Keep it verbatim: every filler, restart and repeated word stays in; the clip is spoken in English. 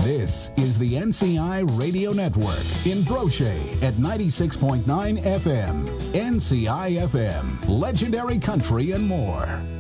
This is the N C I Radio Network in Brochet at ninety-six point nine F M. N C I F M, legendary country and more.